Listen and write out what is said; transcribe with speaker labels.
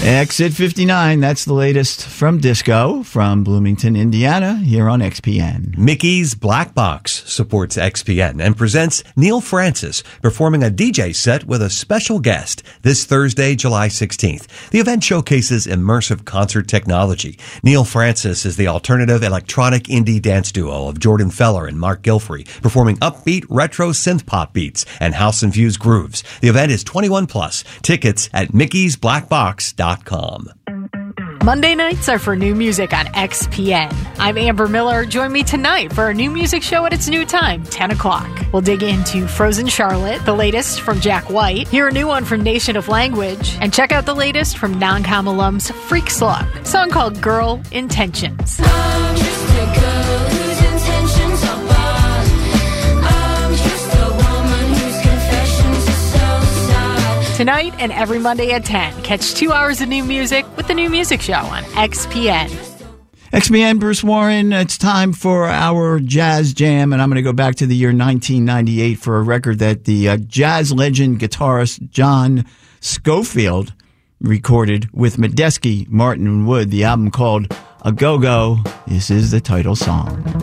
Speaker 1: Exit 59, that's the latest from disco from Bloomington, Indiana, here on XPN.
Speaker 2: Mickey's Black Box supports XPN and presents Neil Francis performing a DJ set with a special guest this Thursday, July 16th. The event showcases immersive concert technology. Neil Francis is the alternative electronic indie dance duo of Jordan Feller and Mark Gilfrey, performing upbeat retro synth pop beats and house-infused grooves. The event is 21 plus. Tickets at mickey'sblackbox.com.
Speaker 3: Monday nights are for new music on XPN. I'm Amber Miller. Join me tonight for a new music show at its new time, 10 o'clock. We'll dig into Frozen Charlotte, the latest from Jack White, hear a new one from Nation of Language, and check out the latest from Non-Com alums Freak Slug, a song called Girl Intentions.
Speaker 4: I'm just a girl whose intentions are bad. I'm just a woman whose confessions are so sad.
Speaker 3: Tonight and every Monday at 10, catch 2 hours of new music with the New Music Show on XPN.
Speaker 1: XPN, Bruce Warren, it's time for our Jazz Jam, and I'm going to go back to the year 1998 for a record that the jazz legend guitarist John Scofield recorded with Medeski, Martin Wood, the album called A Go-Go. This is the title song.